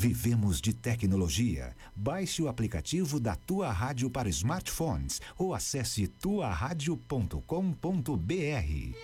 Vivemos de tecnologia. Baixe o aplicativo da Tua Rádio para smartphones ou acesse tuaradio.com.br.